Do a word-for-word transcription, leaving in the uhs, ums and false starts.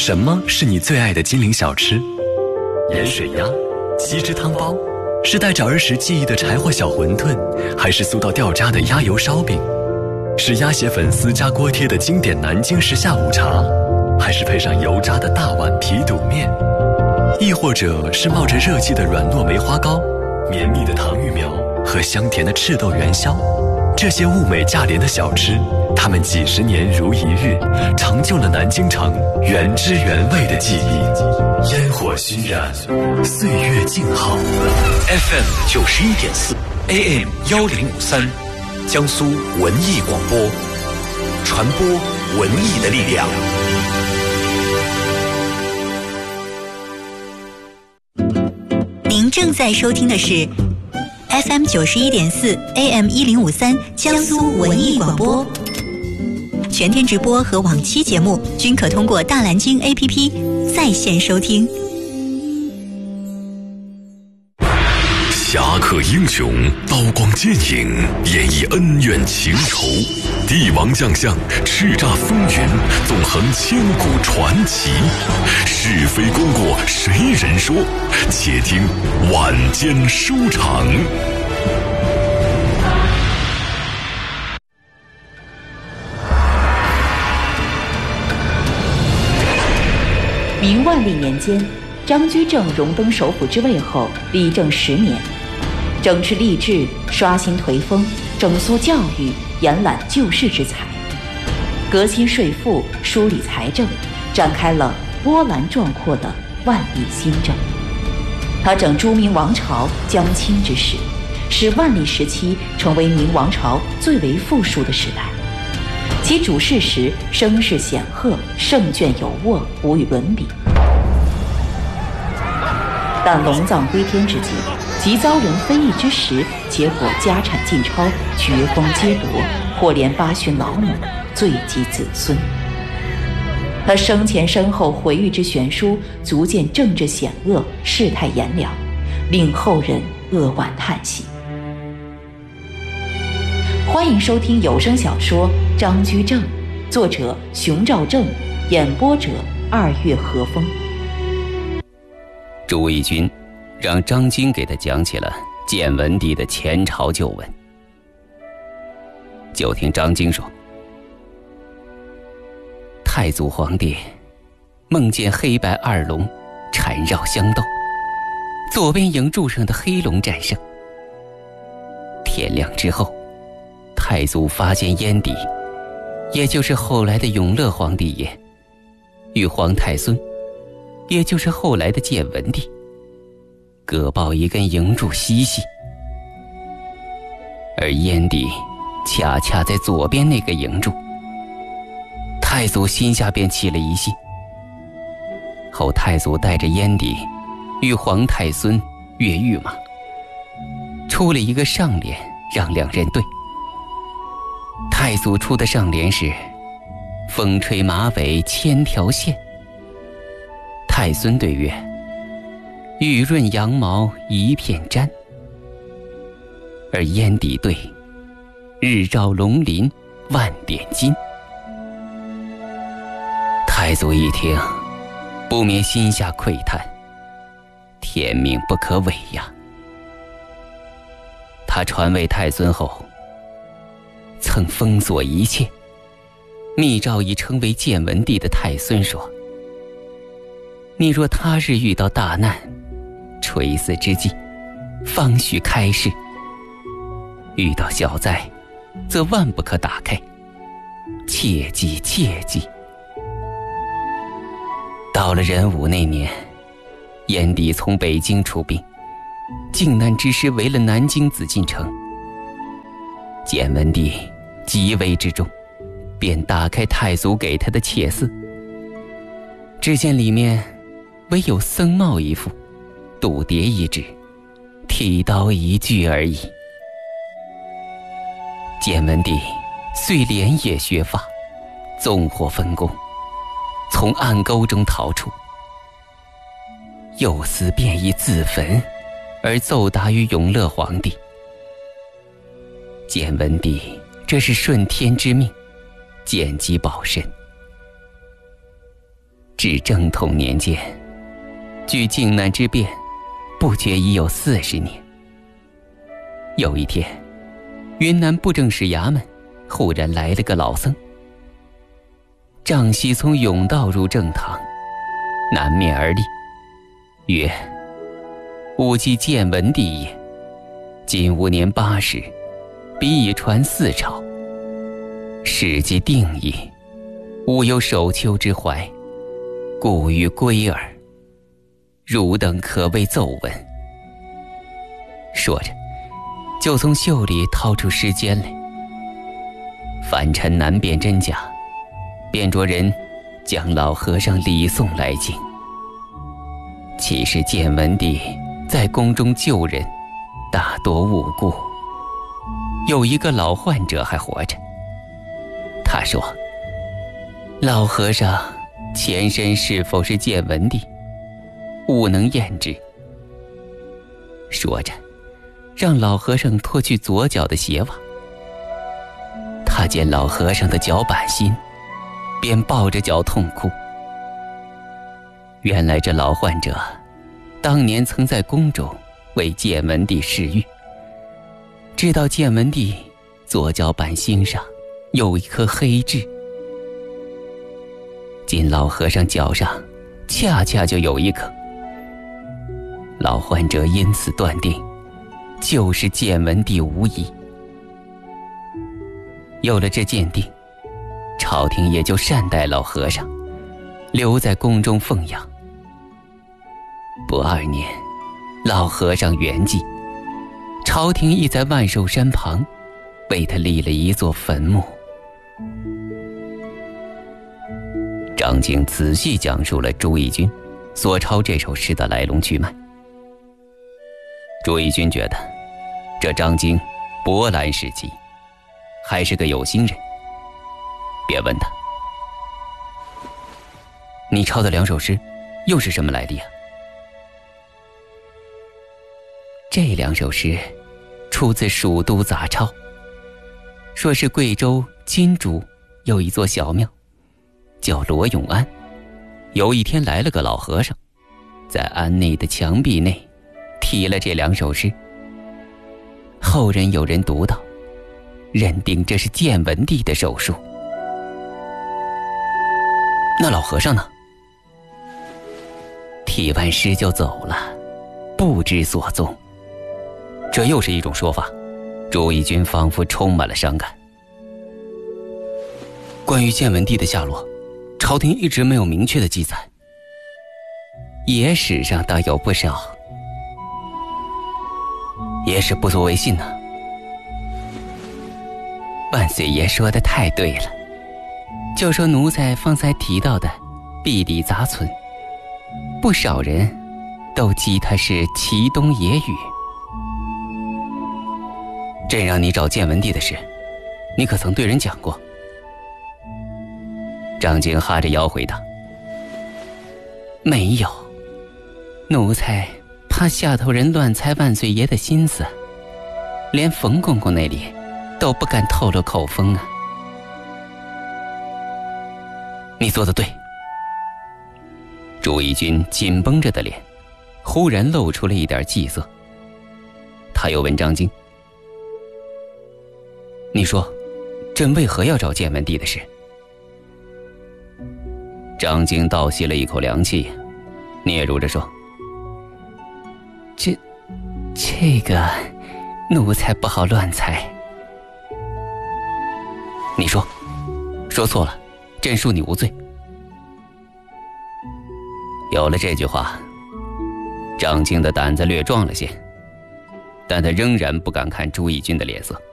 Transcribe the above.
什么是你最爱的金陵小吃？盐水鸭、鸡汁汤包，是带着儿时记忆的柴火小馄饨，还是酥到掉渣的鸭油烧饼？是鸭血粉丝加锅贴的经典南京式下午茶，还是配上油炸的大碗皮肚面？亦或者是冒着热气的软糯梅花糕、绵密的糖芋苗和香甜的赤豆元宵？这些物美价廉的小吃，它们几十年如一日，成就了南京城原汁原味的记忆。烟火熏染，岁月静好。 F M 九十一点四 ，A M 幺零五三，江苏文艺广播，传播文艺的力量。 您正在收听的是 F M 九十一点四 A M 一零五三江苏文艺广播，全天直播和往期节目均可通过大蓝鲸 A P P 在线收听。 侠客英雄，刀光剑影，演绎恩怨情仇；帝王将相，叱咤风云，纵横千古传奇。是非功过，谁人说？且听晚间书场。 明万历年间，张居正荣登首辅之位后，理政十年，整治吏治，刷新颓风，整肃教育，延揽救世之才，革新税赋，梳理财政，展开了波澜壮阔的万历新政。他整诸明王朝将倾之势，使万历时期成为明王朝最为富庶的时代。其主事时声势显赫，胜券有握，无与伦比。但龙藏归天之际，即遭人非议之时，结果家产尽超，爵封皆夺，或连八旬老母，罪及子孙。他生前身后回谕之悬殊，足见政治险恶，世态炎凉，令后人扼腕叹息。欢迎收听有声小说《张居正》，作者熊兆正，演播者二月和风。 朱翊钧让张经给他讲起了建文帝的前朝旧闻。就听张经说，太祖皇帝梦见黑白二龙缠绕相斗，左边营柱上的黑龙战胜。天亮之后，太祖发现燕帝，也就是后来的永乐皇帝爷，与皇太孙，也就是后来的建文帝，各抱一根营柱嬉戏，而燕帝恰恰在左边那个营柱。太祖心下便起了疑心。后太祖带着燕帝与皇太孙越御马，出了一个上联，让两人对。太祖出的上联是风吹马尾千条线，太孙对曰雨润羊毛一片毡，而燕帝对日照龙鳞万点金。太祖一听，不免心下喟叹，天命不可违呀。他传位太孙后，曾封锁一切，密诏已称为建文帝的太孙说，你若他日遇到大难，垂死之际，方许开示；遇到小灾，则万不可打开，切记切记。到了壬午那年，燕帝从北京出兵，靖难之师围了南京紫禁城。建文帝极为之重，便打开太祖给他的妾室，只见里面唯有僧帽一副，度牒一纸，剃刀一具而已。建文帝遂连夜削发，纵火分工，从暗沟中逃出，又思便以自焚，而奏达于永乐皇帝。建文帝这是顺天之命，见机保身。 至正统年间，距靖难之变，不觉已有四十年。有一天，云南布政使衙门忽然来了个老僧，丈西从甬道入正堂，南面而立，曰：“吾即建文帝也，今吾年八十，彼已传四朝，事既定矣，吾有守丘之怀，故欲归耳。汝等可谓奏闻。”说着，就从袖里掏出诗笺来。凡尘难辨真假，便着人将老和尚礼送来京。其实建文帝在宫中救人，大多无辜。有一个老患者还活着，他说：“老和尚前身是否是建文帝，吾能验之。”说着，让老和尚脱去左脚的鞋袜。他见老和尚的脚板心，便抱着脚痛哭。原来这老患者当年曾在宫中为建文帝侍御，知道建文帝左脚板心上有一颗黑痣，今老和尚脚上恰恰就有一颗，老患者因此断定就是建文帝无疑。有了这鉴定，朝廷也就善待老和尚，留在宫中奉养。不二年，老和尚圆寂，朝廷亦在万寿山旁为他立了一座坟墓。张经仔细讲述了朱翊钧所抄这首诗的来龙去脉。朱翊钧觉得这张经博览史籍，还是个有心人，便问他：“你抄的两首诗又是什么来历啊？”这两首诗出自《蜀都杂抄》，说是贵州金竹有一座小庙叫罗永安，有一天来了个老和尚，在庵内的墙壁内题了这两首诗。后人有人读到，认定这是建文帝的手书。那老和尚呢？题完诗就走了，不知所踪。这又是一种说法，朱翊钧仿佛充满了伤感。关于建文帝的下落，朝廷一直没有明确的记载，野史上倒有不少，也是不足为信呢、啊。万岁爷说的太对了，就说奴才方才提到的壁里杂存，不少人都讥他是祁东野语。朕让你找建文帝的事，你可曾对人讲过？张经哈着腰回答：“没有，奴才怕下头人乱猜万岁爷的心思，连冯公公那里都不敢透露口风啊。”你做得对。朱翊钧紧绷着的脸忽然露出了一点悸色。他又问张经：“你说朕为何要找建文帝的事？”张经倒吸了一口凉气，嗫嚅着说：“这这个奴才不好乱猜。”你说，说错了，朕恕你无罪。有了这句话，张经的胆子略壮了些，但他仍然不敢看朱翊钧的脸色。